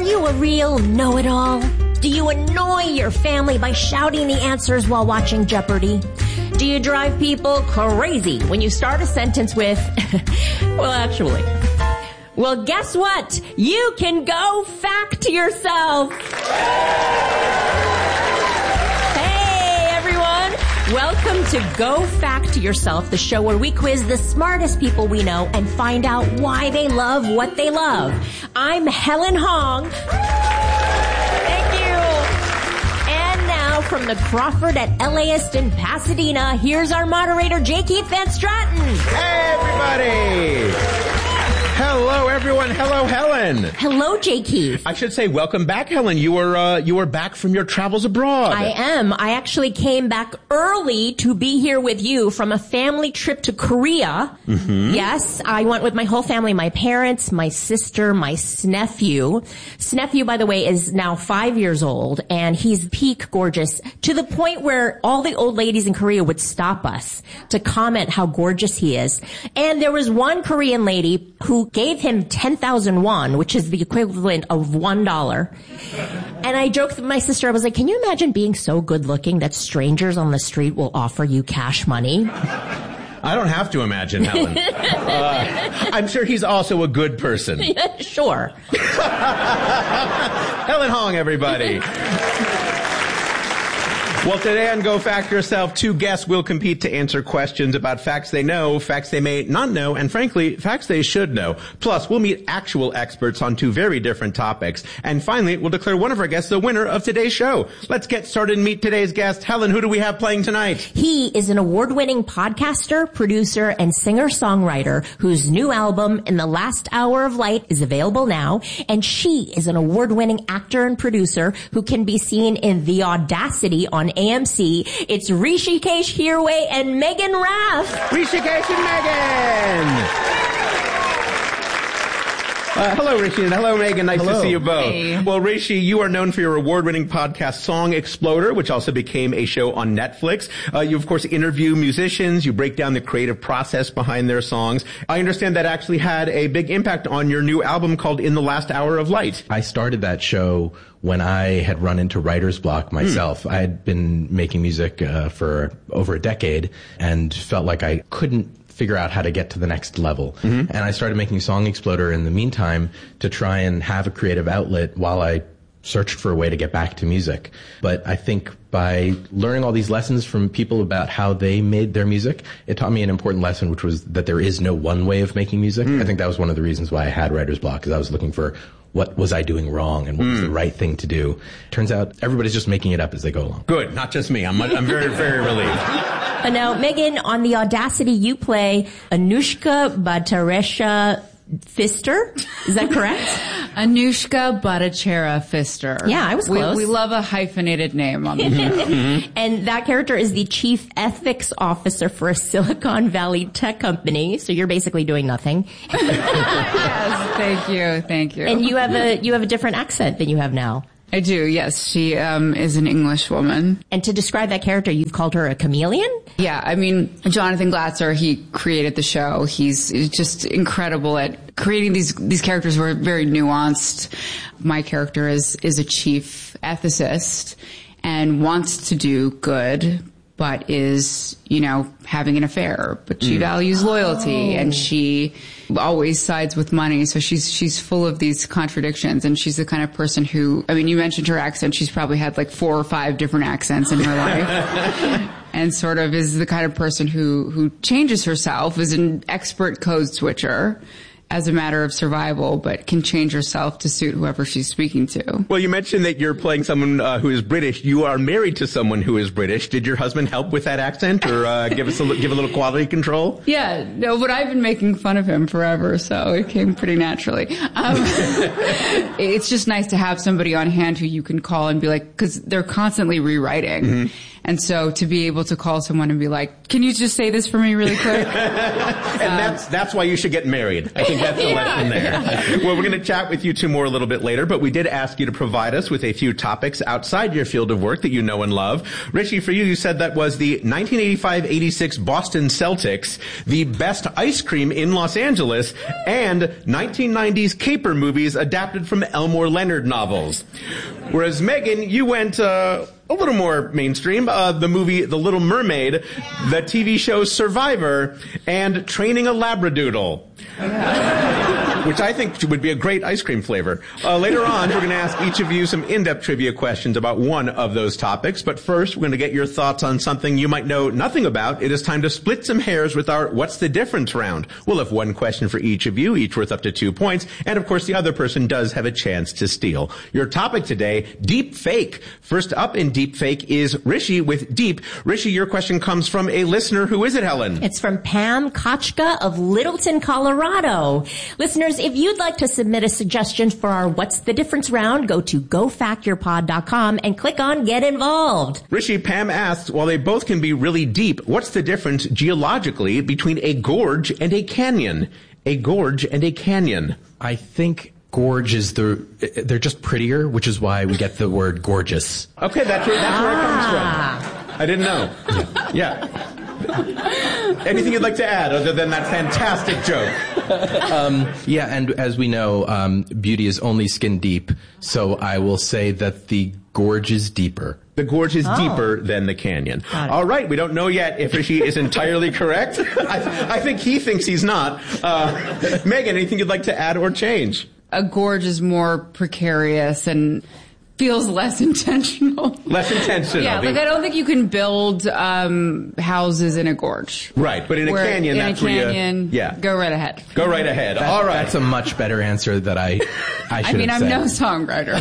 you a real know-it-all? Do you annoy your family by shouting the answers while watching Jeopardy? Do you drive people crazy when you start a sentence with, well, actually? Well, guess what? You can go fact yourself. Hey, everyone. Welcome to Go Fact Yourself, the show where we quiz the smartest people we know and find out why they love what they love. I'm Helen Hong. From the Crawford at LAist in Pasadena, here's our moderator, J. Keith Van Straten. Hey, everybody. Hello, everyone. Hello, Helen. Hello, J. Keith. I should say, welcome back, Helen. You were back from your travels abroad. I am. I actually came back early to be here with you from a family trip to Korea. Mm-hmm. Yes, I went with my whole family, my parents, my sister, my nephew. Nephew, by the way, is now 5 years old, and he's peak gorgeous to the point where all the old ladies in Korea would stop us to comment how gorgeous he is. And there was one Korean lady who gave him 10,000 won, which is the equivalent of $1. And I joked with my sister, I was like, can you imagine being so good looking that strangers on the street will offer you cash money? I don't have to imagine, Helen. I'm sure he's also a good person. Yeah, sure. Helen Hong, everybody. Well, today on Go Fact Yourself, two guests will compete to answer questions about facts they know, facts they may not know, and frankly, facts they should know. Plus, we'll meet actual experts on two very different topics. And finally, we'll declare one of our guests the winner of today's show. Let's get started and meet today's guest. Helen, who do we have playing tonight? He is an award-winning podcaster, producer, and singer-songwriter whose new album, In the Last Hour of Light, is available now. And she is an award-winning actor and producer who can be seen in The Audacity on AMC. It's Hrishikesh Hirway and Megan Raff. Hrishikesh and Megan! Hello, Rishi, and hello, Megan. Nice to see you both. Hey. Well, Rishi, you are known for your award-winning podcast, Song Exploder, which also became a show on Netflix. You, of course, interview musicians. You break down the creative process behind their songs. I understand that actually had a big impact on your new album called In the Last Hour of Light. I started that show when I had run into writer's block myself. I had been making music for over a decade and felt like I couldn't figure out how to get to the next level. Mm-hmm. And I started making Song Exploder in the meantime to try and have a creative outlet while I searched for a way to get back to music. But I think by learning all these lessons from people about how they made their music, it taught me an important lesson, which was that there is no one way of making music. I think that was one of the reasons why I had writer's block, because I was looking for what was I doing wrong and what was the right thing to do. Turns out everybody's just making it up as they go along. Good, not just me. I'm very, very relieved. But now, Megan, on The Audacity, you play Anushka Bhattacharya Pfister. Is that correct? Anushka Bhattacharya Pfister. Yeah, I was close. We love a hyphenated name on the show. And that character is the chief ethics officer for a Silicon Valley tech company. So you're basically doing nothing. Yes, thank you. And you have a different accent than you have now. I do, yes. She is an English woman. And to describe that character, you've called her a chameleon? Yeah, I mean, Jonathan Glatzer, he created the show. He's just incredible at creating these characters who are very nuanced. My character is a chief ethicist and wants to do good, but is, having an affair. But she values loyalty and she always sides with money. So she's full of these contradictions, and she's the kind of person who, you mentioned her accent. She's probably had like 4 or 5 different accents in her life. And sort of is the kind of person who changes herself, is an expert code switcher as a matter of survival, but can change herself to suit whoever she's speaking to. Well, you mentioned that you're playing someone who is British. You are married to someone who is British. Did your husband help with that accent, or give a little quality control? Yeah, no, but I've been making fun of him forever, so it came pretty naturally. It's just nice to have somebody on hand who you can call and be like, because they're constantly rewriting. Mm-hmm. And so to be able to call someone and be like, can you just say this for me really quick? And that's why you should get married. I think that's the lesson there. Well, we're going to chat with you two more a little bit later, but we did ask you to provide us with a few topics outside your field of work that you know and love. Richie, for you said that was the 1985-86 Boston Celtics, the best ice cream in Los Angeles, and 1990s caper movies adapted from Elmore Leonard novels. Whereas Megan, you went a little more mainstream. The movie The Little Mermaid, the TV show Survivor, and Training a Labradoodle. Which I think would be a great ice cream flavor. Later on, we're going to ask each of you some in-depth trivia questions about one of those topics. But first, we're going to get your thoughts on something you might know nothing about. It is time to split some hairs with our What's the Difference round. We'll have one question for each of you, each worth up to 2 points. And of course, the other person does have a chance to steal. Your topic today, deep fake. First up in deep fake is Rishi with Deep. Rishi, your question comes from a listener. Who is it, Helen? It's from Pam Kochka of Littleton, Colorado. Listeners, if you'd like to submit a suggestion for our What's the Difference round, go to gofactyourpod.com and click on Get Involved. Rishi, Pam asks, while they both can be really deep, what's the difference geologically between a gorge and a canyon? A gorge and a canyon. I think gorge is they're just prettier, which is why we get the word gorgeous. Okay, that's where it comes from. I didn't know. Yeah. Anything you'd like to add other than that fantastic joke? Yeah, and as we know, beauty is only skin deep, so I will say that the gorge is deeper. The gorge is deeper than the canyon. All right, we don't know yet if Rishi is entirely correct. I think he thinks he's not. Megan, anything you'd like to add or change? A gorge is more precarious and feels less intentional. Less intentional. Yeah, like I don't think you can build houses in a gorge. Right, but in a canyon, that's where you... Yeah. Go right ahead. Go right ahead. All right. That's a much better answer that I should have said. I'm no songwriter.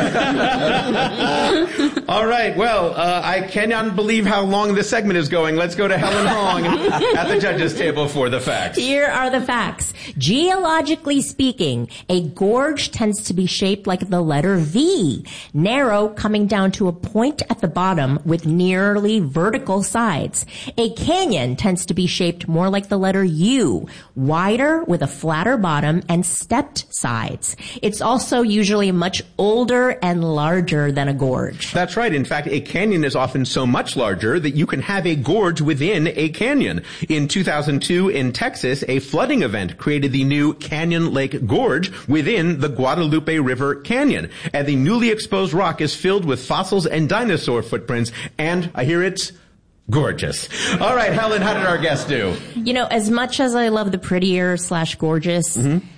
All right, well, I cannot believe how long this segment is going. Let's go to Helen Hong at the judges' table for the facts. Here are the facts. Geologically speaking, a gorge tends to be shaped like the letter V. Narrow, coming down to a point at the bottom with nearly vertical sides. A canyon tends to be shaped more like the letter U, wider with a flatter bottom and stepped sides. It's also usually much older and larger than a gorge. That's right. In fact, a canyon is often so much larger that you can have a gorge within a canyon. In 2002 in Texas, a flooding event created the new Canyon Lake Gorge within the Guadalupe River Canyon. And the newly exposed rock is filled with fossils and dinosaur footprints, and I hear it's gorgeous. All right, Helen, how did our guest do? You know, as much as I love the prettier / gorgeous,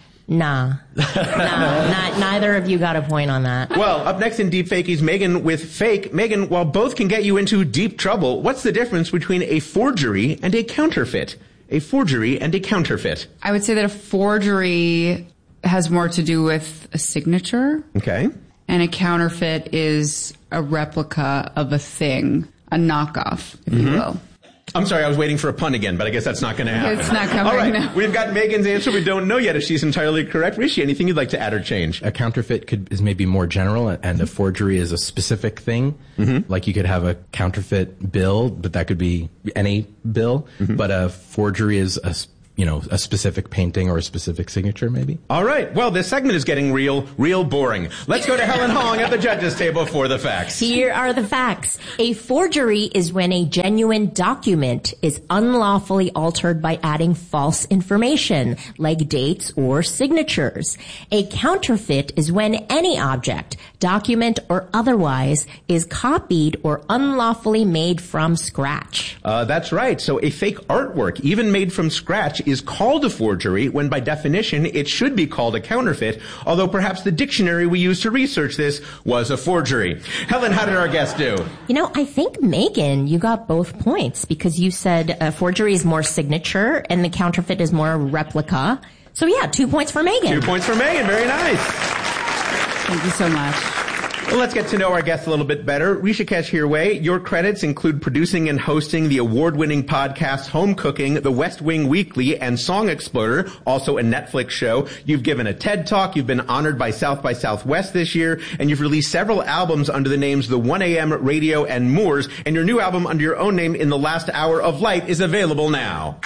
neither of you got a point on that. Well, up next in Deep Fake is Megan with Fake. Megan, while both can get you into deep trouble, what's the difference between a forgery and a counterfeit? A forgery and a counterfeit. I would say that a forgery has more to do with a signature. Okay. And a counterfeit is a replica of a thing, a knockoff, if you will. I'm sorry, I was waiting for a pun again, but I guess that's not going to happen. It's not coming. All right, now. We've got Megan's answer. We don't know yet if she's entirely correct. Rishi, anything you'd like to add or change? A counterfeit is maybe more general, and a forgery is a specific thing. Like you could have a counterfeit bill, but that could be any bill. But a forgery is a specific painting or a specific signature, maybe. All right. Well, this segment is getting real boring. Let's go to Helen Hong at the judges' table for the facts. Here are the facts. A forgery is when a genuine document is unlawfully altered by adding false information, like dates or signatures. A counterfeit is when any object, document or otherwise, is copied or unlawfully made from scratch. That's right. So a fake artwork, even made from scratch, is called a forgery when by definition it should be called a counterfeit, although perhaps the dictionary we used to research this was a forgery. Helen, how did our guest do? You know, I think, Megan, you got both points because you said forgery is more signature and the counterfeit is more replica. So yeah, 2 points for Megan. 2 points for Megan. Very nice. Thank you so much. Well, let's get to know our guests a little bit better. Rishikesh Hirway, your credits include producing and hosting the award-winning podcast Home Cooking, The West Wing Weekly, and Song Exploder, also a Netflix show. You've given a TED Talk, you've been honored by South by Southwest this year, and you've released several albums under the names The 1AM Radio and Moors, and your new album under your own name, In the Last Hour of Light, is available now.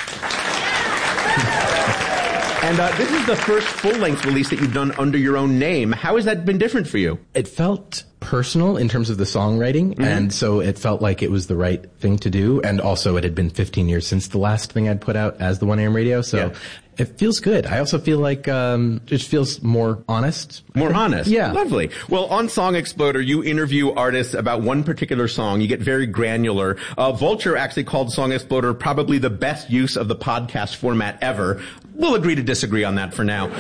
And this is the first full-length release that you've done under your own name. How has that been different for you? It felt personal in terms of the songwriting, and so it felt like it was the right thing to do. And also, it had been 15 years since the last thing I'd put out as the 1AM Radio, so it feels good. I also feel like it feels more honest. More honest? Yeah. Lovely. Well, on Song Exploder, you interview artists about one particular song. You get very granular. Vulture actually called Song Exploder probably the best use of the podcast format ever. We'll agree to disagree on that for now.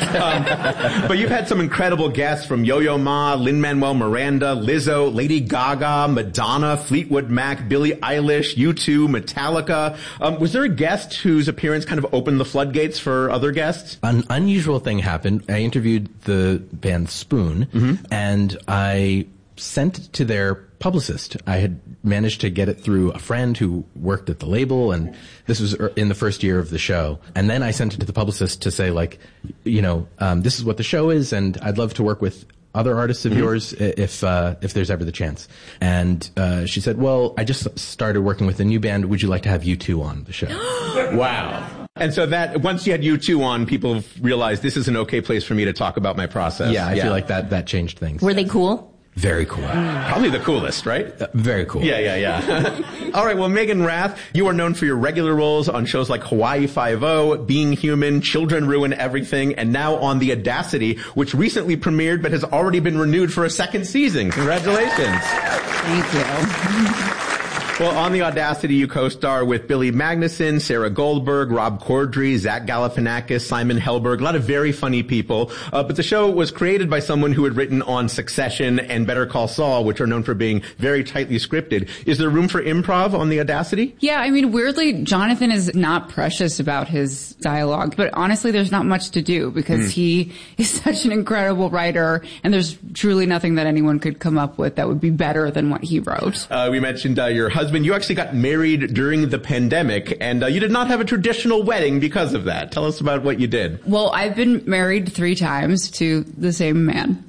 But you've had some incredible guests from Yo-Yo Ma, Lin-Manuel Miranda, Lizzo, Lady Gaga, Madonna, Fleetwood Mac, Billie Eilish, U2, Metallica. Was there a guest whose appearance kind of opened the floodgates for other guests? An unusual thing happened. I interviewed the band Spoon, and I sent it to their publicist. I had managed to get it through a friend who worked at the label, and this was in the first year of the show. And then I sent it to the publicist to say, like, this is what the show is, and I'd love to work with other artists of yours if there's ever the chance. And she said, well, I just started working with a new band. Would you like to have U2 on the show? Wow. And so that, once you had U2 on, people realized this is an okay place for me to talk about my process. Yeah, I feel like that changed things. Were they cool? Very cool. Probably the coolest, right? Very cool. Yeah. All right, well, Megan Rath, you are known for your regular roles on shows like Hawaii Five-0, Being Human, Children Ruin Everything, and now on The Audacity, which recently premiered but has already been renewed for a second season. Congratulations. Thank you. Well, on The Audacity, you co-star with Billy Magnuson, Sarah Goldberg, Rob Corddry, Zach Galifianakis, Simon Helberg, a lot of very funny people. But the show was created by someone who had written on Succession and Better Call Saul, which are known for being very tightly scripted. Is there room for improv on The Audacity? Yeah, I mean, weirdly, Jonathan is not precious about his dialogue, but honestly, there's not much to do because he is such an incredible writer, and there's truly nothing that anyone could come up with that would be better than what he wrote. We mentioned your husband. You actually got married during the pandemic, and you did not have a traditional wedding because of that. Tell us about what you did. Well, I've been married 3 times to the same man.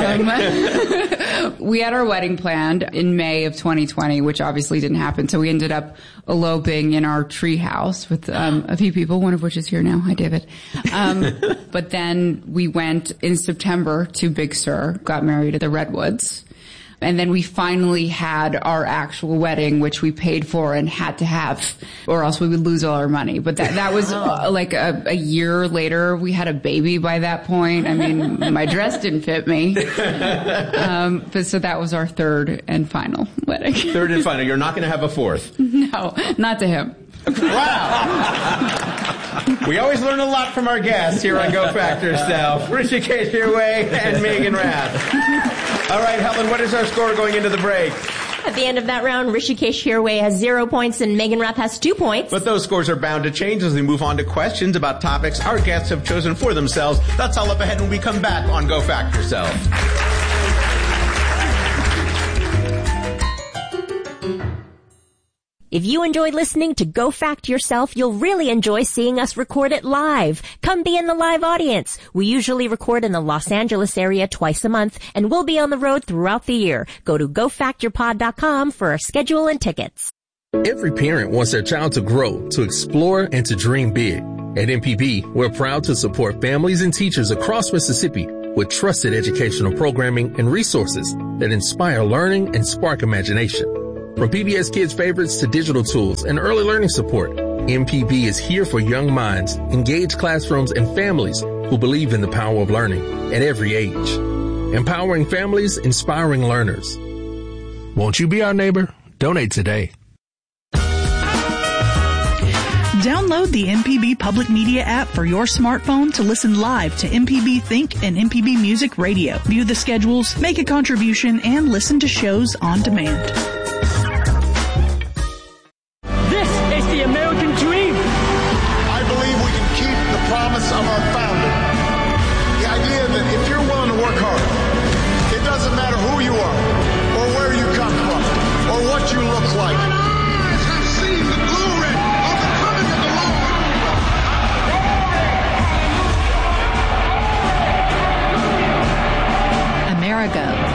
Okay. We had our wedding planned in May of 2020, which obviously didn't happen. So we ended up eloping in our tree house with a few people, one of which is here now. Hi, David. But then we went in September to Big Sur, got married at the Redwoods. And then we finally had our actual wedding, which we paid for and had to have, or else we would lose all our money. But that was like a year later. We had a baby by that point. I mean, my dress didn't fit me. But so that was our third and final wedding. Third and final. You're not going to have a fourth? No, not to him. Wow. We always learn a lot from our guests here on Go Fact Yourself. Rishikesh Hirway and Megan Rath. All right, Helen, what is our score going into the break? At the end of that round, Rishikesh Hirway has 0 points and Megan Rath has 2 points. But those scores are bound to change as we move on to questions about topics our guests have chosen for themselves. That's all up ahead when we come back on Go Fact Yourself. If you enjoyed listening to Go Fact Yourself, you'll really enjoy seeing us record it live. Come be in the live audience. We usually record in the Los Angeles area twice a month, and we'll be on the road throughout the year. Go to gofactyourpod.com for our schedule and tickets. Every parent wants their child to grow, to explore, and to dream big. At MPB, we're proud to support families and teachers across Mississippi with trusted educational programming and resources that inspire learning and spark imagination. From PBS Kids Favorites to digital tools and early learning support, MPB is here for young minds, engaged classrooms, and families who believe in the power of learning at every age. Empowering families, inspiring learners. Won't you be our neighbor? Donate today. Download the MPB Public Media app for your smartphone to listen live to MPB Think and MPB Music Radio. View the schedules, make a contribution, and listen to shows on demand. This is the American dream. I believe we can keep the promise of our founder. The idea that if you're willing to work hard, it doesn't matter who you are.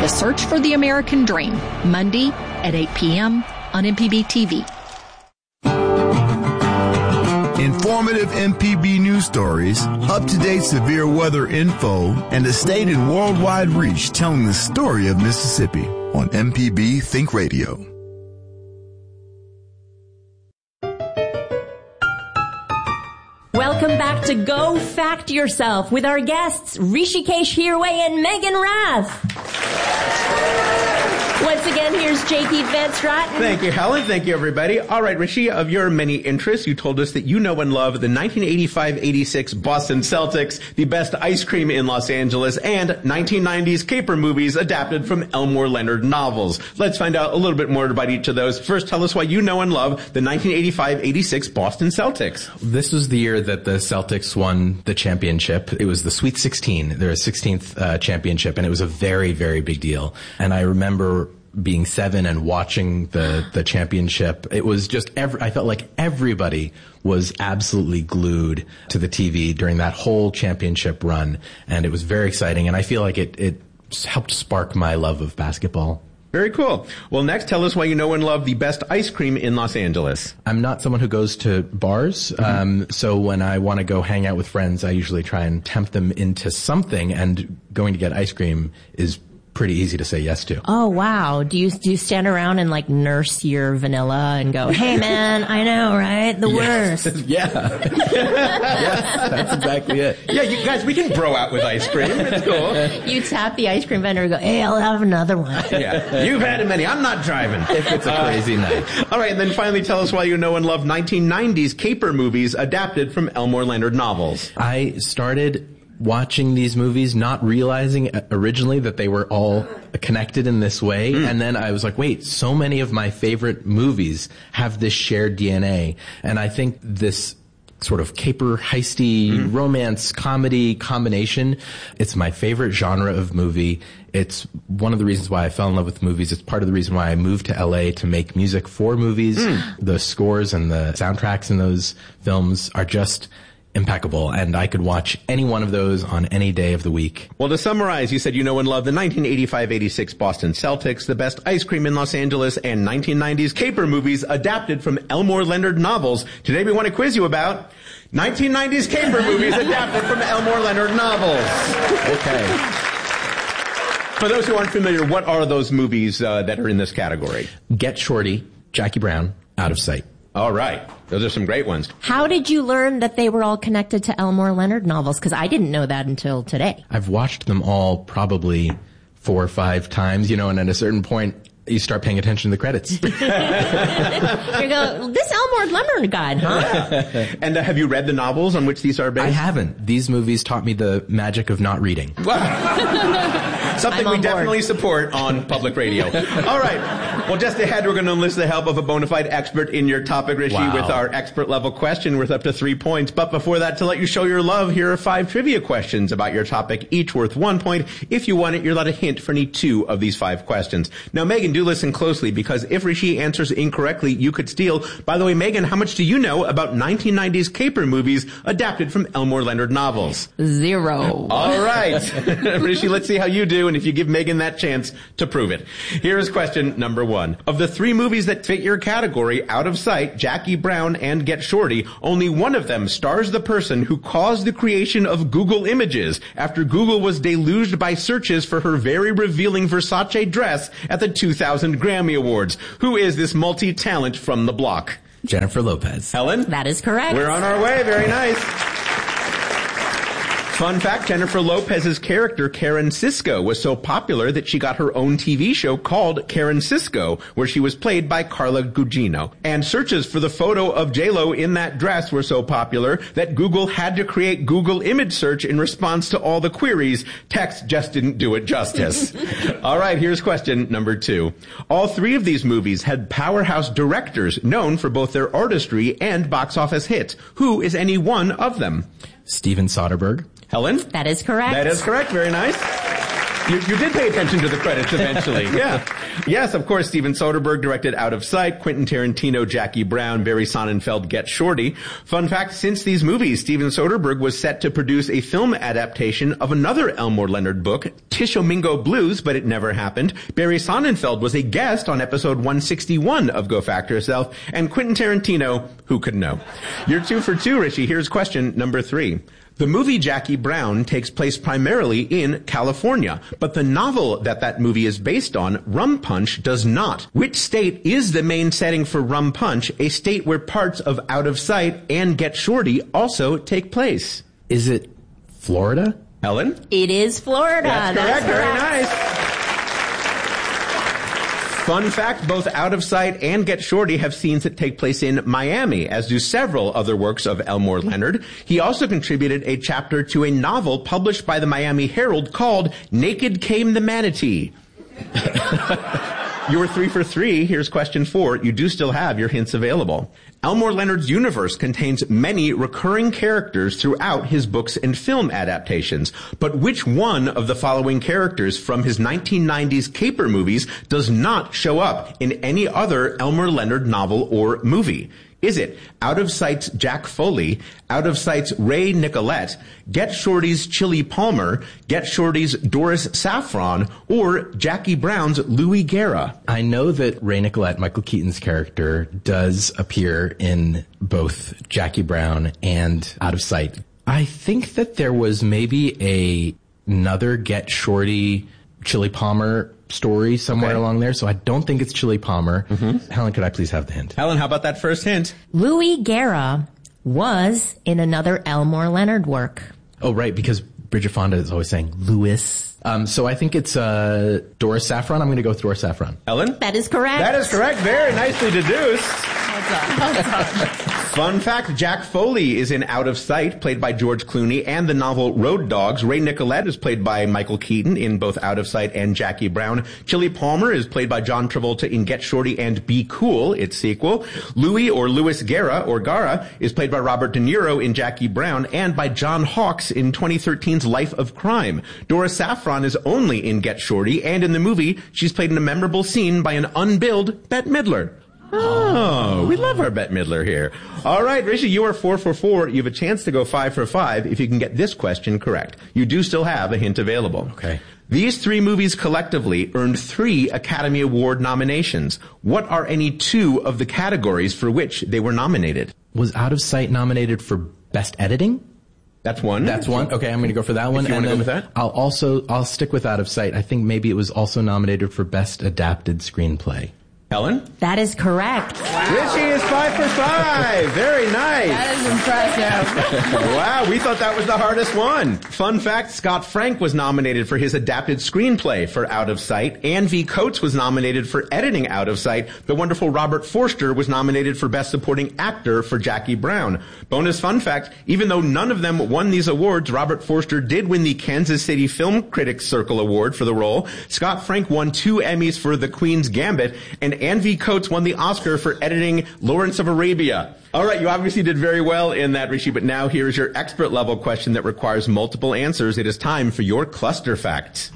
The Search for the American Dream, Monday at 8 p.m. on MPB TV. Informative MPB news stories, up-to-date severe weather info, and a state and worldwide reach telling the story of Mississippi on MPB Think Radio. Welcome back to Go Fact Yourself with our guests, Rishikesh Hirway and Megan Rath. Once again, here's J.P. Van Straten. Thank you, Helen. Thank you, everybody. All right, Rishi, of your many interests, you told us that you know and love the 1985-86 Boston Celtics, the best ice cream in Los Angeles, and 1990s caper movies adapted from Elmore Leonard novels. Let's find out a little bit more about each of those. First, tell us why you know and love the 1985-86 Boston Celtics. This was the year that the Celtics won the championship. It was the Sweet 16, their 16th championship, and it was a very, very big deal. And I remember being 7 and watching the championship. It was just I felt like everybody was absolutely glued to the TV during that whole championship run, and it was very exciting, and I feel like it helped spark my love of basketball. Very cool. Well, next, tell us why you know and love the best ice cream in Los Angeles. I'm not someone who goes to bars, so when I want to go hang out with friends, I usually try and tempt them into something, and going to get ice cream is pretty easy to say yes to. Oh, wow. Do you stand around and like nurse your vanilla and go, hey man, I know, right? The worst. Yeah. Yes, that's exactly it. Yeah, you guys, we can bro out with ice cream. It's cool. You tap the ice cream vendor and go, hey, I'll have another one. Yeah. You've had many. I'm not driving. If it's a crazy night. All right, and then finally tell us why you know and love 1990s caper movies adapted from Elmore Leonard novels. I started watching these movies, not realizing originally that they were all connected in this way. And then I was like, wait, so many of my favorite movies have this shared DNA. And I think this sort of caper, heisty, romance, comedy combination, it's my favorite genre of movie. It's one of the reasons why I fell in love with movies. It's part of the reason why I moved to LA to make music for movies. The scores and the soundtracks in those films are just impeccable, and I could watch any one of those on any day of the week. Well, to summarize, you said you know and love the 1985-86 Boston Celtics, the best ice cream in Los Angeles, and 1990s caper movies adapted from Elmore Leonard novels. Today we want to quiz you about 1990s caper movies adapted from Elmore Leonard novels. Okay. For those who aren't familiar, what are those movies that are in this category? Get Shorty, Jackie Brown, Out of Sight. All right. Those are some great ones. How did you learn that they were all connected to Elmore Leonard novels? Because I didn't know that until today. I've watched them all probably 4 or 5 times, and at a certain point, you start paying attention to the credits. You go, this Elmore Leonard guy, huh? And have you read the novels on which these are based? I haven't. These movies taught me the magic of not reading. Something we definitely support on public radio. All right. Well, just ahead, we're going to enlist the help of a bona fide expert in your topic, Rishi, with our expert level question worth up to 3 points. But before that, to let you show your love, here are 5 trivia questions about your topic, each worth 1 point. If you want it, you're allowed a hint for any 2 of these 5 questions. Now, Megan, do listen closely, because if Rishi answers incorrectly, you could steal. By the way, Megan, how much do you know about 1990s caper movies adapted from Elmore Leonard novels? 0. All right. Rishi, let's see how you do, and if you give Megan that chance to prove it. Here is question number 1. Of the 3 movies that fit your category, Out of Sight, Jackie Brown, and Get Shorty, only one of them stars the person who caused the creation of Google Images after Google was deluged by searches for her very revealing Versace dress at the 2000 Grammy Awards. Who is this multi-talent from the block? Jennifer Lopez. Helen? That is correct. We're on our way. Very nice. Fun fact, Jennifer Lopez's character, Karen Sisco, was so popular that she got her own TV show called Karen Sisco, where she was played by Carla Gugino. And searches for the photo of J-Lo in that dress were so popular that Google had to create Google image search in response to all the queries. Text just didn't do it justice. All right, here's question number 2. All 3 of these movies had powerhouse directors known for both their artistry and box office hits. Who is any one of them? Steven Soderbergh. Helen? That is correct. That is correct. Very nice. You did pay attention to the credits eventually. Yeah. Yes, of course, Steven Soderbergh directed Out of Sight, Quentin Tarantino, Jackie Brown, Barry Sonnenfeld, Get Shorty. Fun fact, since these movies, Steven Soderbergh was set to produce a film adaptation of another Elmore Leonard book, Tishomingo Blues, but it never happened. Barry Sonnenfeld was a guest on episode 161 of Go Fact Yourself, and Quentin Tarantino, who could know? You're 2 for 2, Richie. Here's question number 3. The movie Jackie Brown takes place primarily in California, but the novel that movie is based on, Rum Punch, does not. Which state is the main setting for Rum Punch, a state where parts of Out of Sight and Get Shorty also take place? Is it Florida? Ellen? It is Florida. That's correct. Very nice. Fun fact, both Out of Sight and Get Shorty have scenes that take place in Miami, as do several other works of Elmore Leonard. He also contributed a chapter to a novel published by the Miami Herald called Naked Came the Manatee. You're 3 for 3. Here's question 4. You do still have your hints available. Elmore Leonard's universe contains many recurring characters throughout his books and film adaptations. But which one of the following characters from his 1990s caper movies does not show up in any other Elmore Leonard novel or movie? Is it Out of Sight's Jack Foley, Out of Sight's Ray Nicolette, Get Shorty's Chili Palmer, Get Shorty's Doris Saffron, or Jackie Brown's Louis Guerra? I know that Ray Nicolette, Michael Keaton's character, does appear in both Jackie Brown and Out of Sight. I think that there was maybe another Get Shorty Chili Palmer story somewhere along there, so I don't think it's Chili Palmer. Mm-hmm. Helen, could I please have the hint? Helen, how about that first hint? Louis Guerra was in another Elmore Leonard work. Oh, right, because Bridget Fonda is always saying Louis. So I think it's Doris Saffron. I'm going to go with Doris Saffron. Ellen? That is correct. That is correct. Very nicely deduced. Well done. Fun fact, Jack Foley is in Out of Sight, played by George Clooney, and the novel Road Dogs. Ray Nicolette is played by Michael Keaton in both Out of Sight and Jackie Brown. Chili Palmer is played by John Travolta in Get Shorty and Be Cool, its sequel. Louis or Louis Guerra or Gara is played by Robert De Niro in Jackie Brown and by John Hawkes in 2013's Life of Crime. Doris Saffron is only in Get Shorty, and in the movie, she's played in a memorable scene by an unbilled Bette Midler. Oh, we love our Bette Midler here. All right, Rishi, you are 4 for 4. You have a chance to go 5 for 5 if you can get this question correct. You do still have a hint available. Okay. These 3 movies collectively earned 3 Academy Award nominations. What are any 2 of the categories for which they were nominated? Was Out of Sight nominated for Best Editing? That's one. That's one. Okay, I'm going to go for that one. If you want to go with that? I'll stick with Out of Sight. I think maybe it was also nominated for Best Adapted Screenplay. Helen? That is correct. Wow. Richie is 5 for 5. Very nice. That is impressive. Wow, we thought that was the hardest one. Fun fact, Scott Frank was nominated for his adapted screenplay for Out of Sight. Ann V. Coates was nominated for editing Out of Sight. The wonderful Robert Forster was nominated for Best Supporting Actor for Jackie Brown. Bonus fun fact, even though none of them won these awards, Robert Forster did win the Kansas City Film Critics Circle Award for the role. Scott Frank won 2 Emmys for The Queen's Gambit, and Ann V. Coates won the Oscar for editing Lawrence of Arabia. All right, you obviously did very well in that, Rishi, but now here's your expert level question that requires multiple answers. It is time for your cluster fact.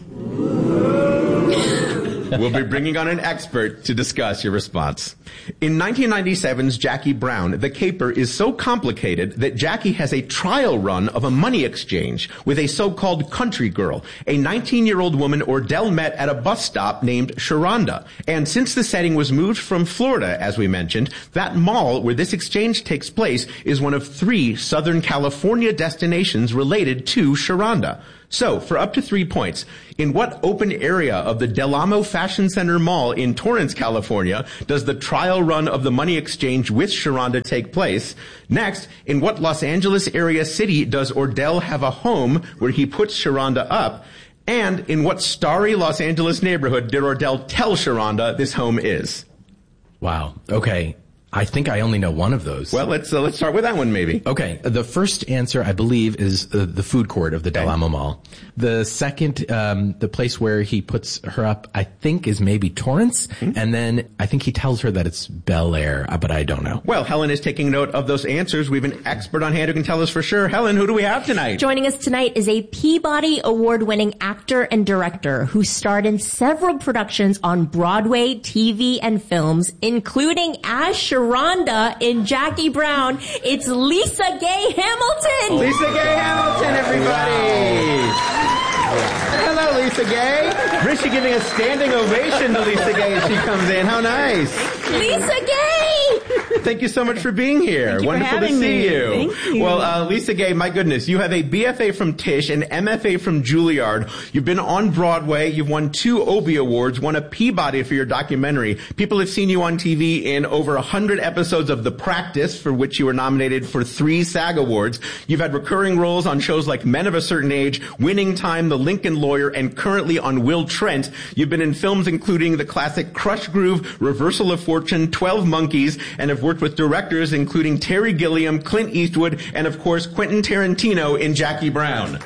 We'll be bringing on an expert to discuss your response. In 1997's Jackie Brown, the caper is so complicated that Jackie has a trial run of a money exchange with a so-called country girl, a 19-year-old woman Ordell met at a bus stop named Sharonda. And since the setting was moved from Florida, as we mentioned, that mall where this exchange takes place is one of 3 Southern California destinations related to Sharonda. So, for up to 3 points, in what open area of the Del Amo Fashion Center Mall in Torrance, California, does the trial run of the money exchange with Sharonda take place? Next, in what Los Angeles area city does Ordell have a home where he puts Sharonda up? And in what starry Los Angeles neighborhood did Ordell tell Sharonda this home is? Wow. Okay. I think I only know one of those. Well, let's start with that one, maybe. Okay. The first answer, I believe, is the food court of the Del Amo Mall. The second, the place where he puts her up, I think, is maybe Torrance. Mm-hmm. And then I think he tells her that it's Bel Air, but I don't know. Well, Helen is taking note of those answers. We have an expert on hand who can tell us for sure. Helen, who do we have tonight? Joining us tonight is a Peabody Award-winning actor and director who starred in several productions on Broadway, TV, and films, including as Sharonda in Jackie Brown. It's Lisa Gay Hamilton. Lisa Gay Hamilton, everybody. Wow. Hello, Lisa Gay. Rishi giving a standing ovation to Lisa Gay as she comes in. How nice. Lisa Gay. Thank you so much for being here. Thank you Wonderful for to see me. you. Thank you. Well, Lisa Gay, my goodness, you have a BFA from Tisch, an MFA from Juilliard. You've been on Broadway. You've won 2 Obie Awards, won a Peabody for your documentary. People have seen you on TV in over 100 episodes of The Practice, for which you were nominated for 3 SAG Awards. You've had recurring roles on shows like Men of a Certain Age, Winning Time, The Lincoln Lawyer, and currently on Will Trent. You've been in films including the classic Crush Groove, Reversal of Fortune, 12 Monkeys, and have worked with directors including Terry Gilliam, Clint Eastwood, and of course Quentin Tarantino in Jackie Brown.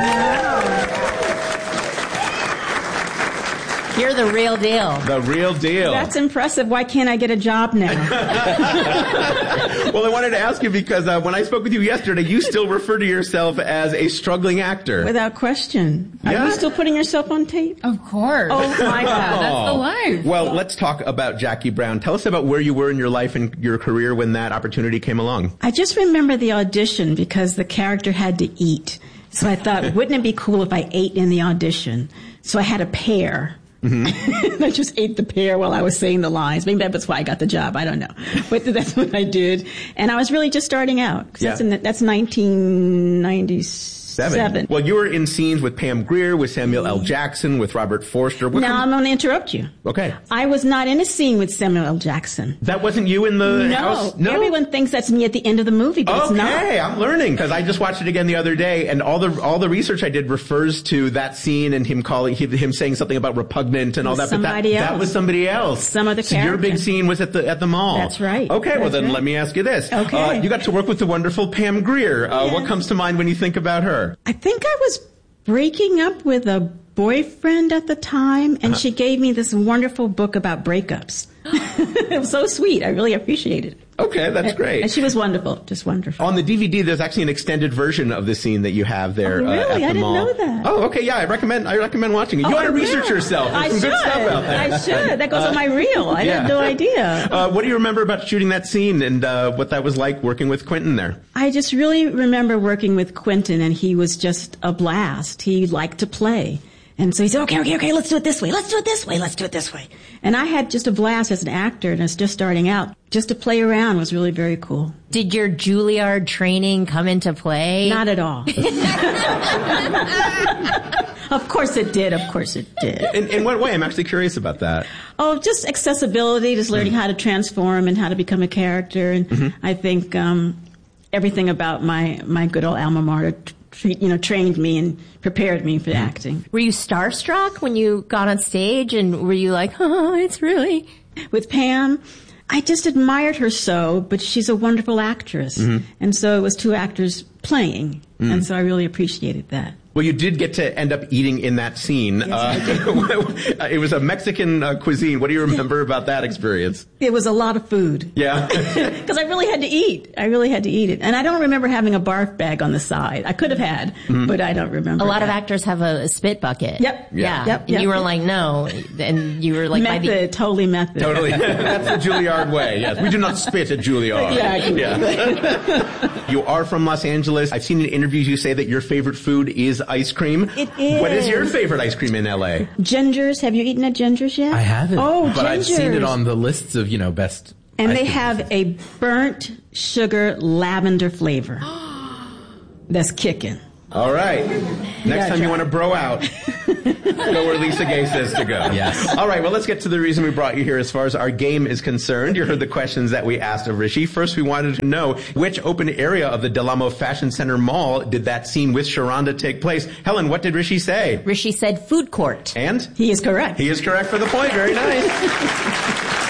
You're the real deal. The real deal. That's impressive. Why can't I get a job now? Well, I wanted to ask you because when I spoke with you yesterday, you still refer to yourself as a struggling actor. Without question. Yeah? Are you still putting yourself on tape? Of course. Oh my God. That's the life. Well, let's talk about Jackie Brown. Tell us about where you were in your life and your career when that opportunity came along. I just remember the audition because the character had to eat. So I thought, wouldn't it be cool if I ate in the audition? So I had a pear. Mm-hmm. I just ate the pear while I was saying the lines. Maybe that's why I got the job. I don't know. But that's what I did. And I was really just starting out. Yeah. That's 1997. Well, you were in scenes with Pam Grier, with Samuel L. Jackson, with Robert Forster. Now, I'm going to interrupt you. Okay. I was not in a scene with Samuel L. Jackson. That wasn't you in the house? No. Everyone thinks that's me at the end of the movie, but it's not. Okay, I'm learning because I just watched it again the other day, and all the research I did refers to that scene and him saying something about repugnant and all that. Somebody else. That was somebody else. Some other character. So your big scene was at the mall. That's right. Okay, well then right. let me ask you this. Okay. You got to work with the wonderful Pam Grier. What comes to mind when you think about her? I think I was breaking up with a boyfriend at the time, and she gave me this wonderful book about breakups. It was so sweet. I really appreciated it. Okay, that's great. And she was wonderful, just wonderful. On the DVD, there's actually an extended version of the scene that you have there really? at the I didn't mall. know that. Oh, okay, yeah, I recommend watching it. You ought to research yourself. There's some good stuff out there. I should. That goes on my reel. I had no idea. What do you remember about shooting that scene and what that was like working with Quentin there? I just really remember working with Quentin, and he was just a blast. He liked to play. And so he said, okay, let's do it this way. Let's do it this way. Let's do it this way. And I had just a blast as an actor, and I was just starting out. Just to play around was really very cool. Did your Juilliard training come into play? Not at all. Of course it did. Of course it did. In what way? I'm actually curious about that. Oh, just accessibility, just learning how to transform and how to become a character. And I think everything about my good old alma mater trained me and prepared me for acting. Were you starstruck when you got on stage, and were you like, oh, it's really... With Pam, I just admired her so, but she's a wonderful actress. And so it was 2 actors playing, and so I really appreciated that. Well, you did get to end up eating in that scene. Yes, it was a Mexican cuisine. What do you remember about that experience? It was a lot of food. Yeah. Because I really had to eat. I really had to eat it. And I don't remember having a barf bag on the side. I could have had, but I don't remember. A lot of actors have a spit bucket. Yep. Yeah. Yep. And you were like, no. And you were like, totally method. Totally. That's the Juilliard way. Yes. We do not spit at Juilliard. Yeah. You are from Los Angeles. I've seen in interviews you say that your favorite food is ice cream. It is. What is your favorite ice cream in LA? Ginger's. Have you eaten at Ginger's yet? I haven't. Oh, but Ginger's. I've seen it on the lists of, best. And they have a burnt sugar lavender flavor. That's kicking. All right. Next time you want to bro out, go where Lisa Gay says to go. Yes. All right, well, let's get to the reason we brought you here as far as our game is concerned. You heard the questions that we asked of Rishi. First, we wanted to know which open area of the Del Amo Fashion Center Mall did that scene with Sharonda take place. Helen, what did Rishi say? Rishi said food court. And? He is correct. He is correct for the point. Very nice.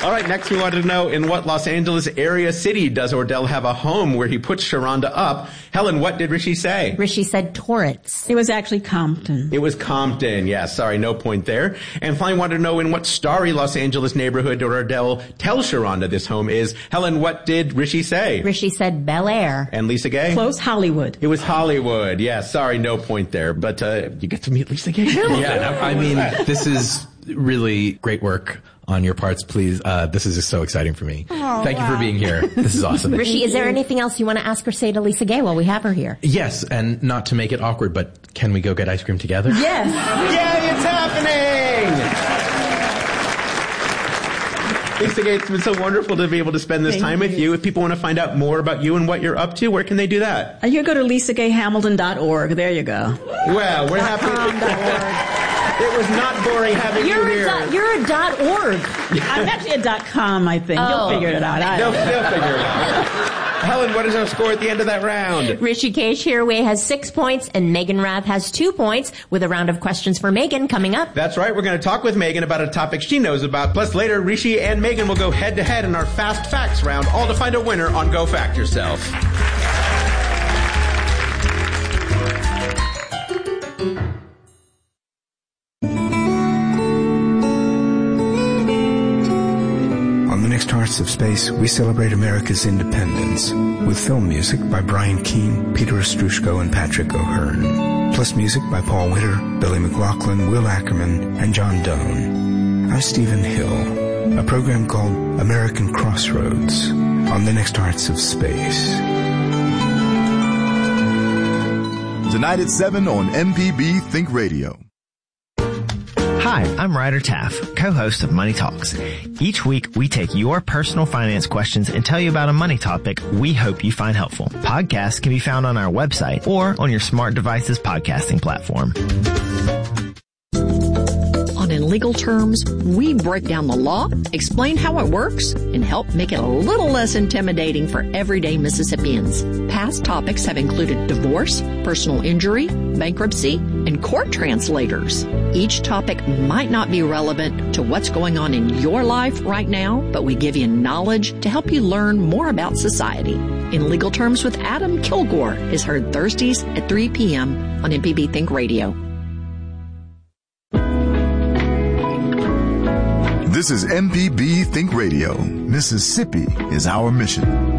All right, next we wanted to know, in what Los Angeles area city does Ordell have a home where he puts Sharonda up? Helen, what did Rishi say? Rishi said Torrance. It was actually Compton. It was Compton, yes. Sorry, no point there. And finally wanted to know, in what starry Los Angeles neighborhood did Ordell tell Sharonda this home is? Helen, what did Rishi say? Rishi said Bel Air. And Lisa Gay? Close Hollywood. It was Hollywood, yes. Sorry, no point there. But you get to meet Lisa Gay. Yeah, I mean, this is really great work on your parts. Please, this is just so exciting for me. Thank you for being here. This is awesome. Rishi, is there anything else you want to ask or say to Lisa Gay while we have her here? Yes, and not to make it awkward, but can we go get ice cream together? Yes. Yay, it's happening! Lisa Gay, it's been so wonderful to be able to spend this time with you. If people want to find out more about you and what you're up to, where can they do that? You go to lisagayhamilton.org. There you go. Well, we're happy. It was not boring having you here. You're a .org. I'm actually a .com, I think. You'll figure it out. They'll figure it out. Helen, what is our score at the end of that round? Rishikesh Hirway has 6 points and Megan Rath has 2 points, with a round of questions for Megan coming up. That's right. We're going to talk with Megan about a topic she knows about. Plus later, Rishi and Megan will go head to head in our Fast Facts round, all to find a winner on Go Fact Yourself. Hearts of Space, we celebrate America's independence with film music by Brian Keane, Peter Ostroushko, and Patrick O'Hearn, plus music by Paul Witter, Billy McLaughlin, Will Ackerman, and John Doan. I'm Stephen Hill, a program called American Crossroads on the next Hearts of Space. Tonight at 7 on MPB Think Radio. Hi, I'm Ryder Taff, co-host of Money Talks. Each week, we take your personal finance questions and tell you about a money topic we hope you find helpful. Podcasts can be found on our website or on your smart device's podcasting platform. On In Legal Terms, we break down the law, explain how it works, and help make it a little less intimidating for everyday Mississippians. Past topics have included divorce, personal injury, bankruptcy, and court translators. Each topic might not be relevant to what's going on in your life right now, but we give you knowledge to help you learn more about society. In Legal Terms with Adam Kilgore is heard Thursdays at 3 p.m. on MPB Think Radio. This is MPB Think Radio. Mississippi is our mission.